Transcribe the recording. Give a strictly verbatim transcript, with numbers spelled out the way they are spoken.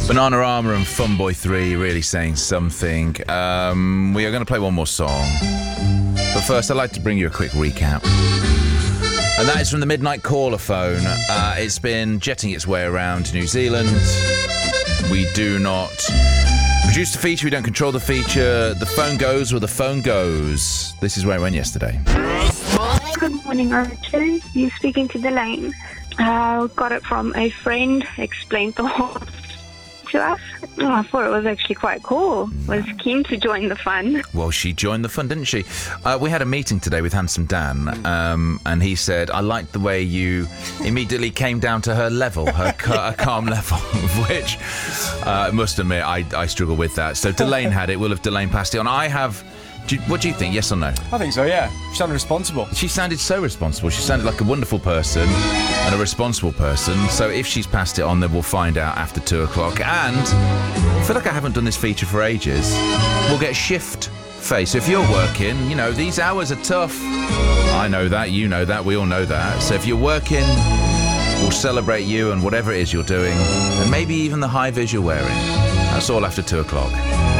Bananarama and Funboy three really saying something. Um, we are going to play one more song. But first, I'd like to bring you a quick recap. And that is from the Midnight Caller phone. Uh, it's been jetting its way around New Zealand. We do not produce the feature, we don't control the feature. The phone goes where the phone goes. This is where it went yesterday. Good morning, Archie. You're speaking to Delane. I got it from a friend, explained the whole to us. Oh, I thought it was actually quite cool. Was keen to join the fun. Well, she joined the fun, didn't she? Uh, we had a meeting today with Handsome Dan, um, and he said, I liked the way you immediately came down to her level, her, ca- her calm level, which, uh, I must admit, I, I struggle with that. So Delane had it. We'll have Delane passed it on. I have... Do you, what do you think, yes or no? I think so, yeah. She sounded responsible. She sounded so responsible. She sounded like a wonderful person and a responsible person. So if she's passed it on, then we'll find out after two o'clock. And I feel like I haven't done this feature for ages. We'll get shift face. So if you're working, you know, these hours are tough. I know that, you know that, we all know that. So if you're working, we'll celebrate you and whatever it is you're doing, and maybe even the high vis you're wearing. That's all after two o'clock.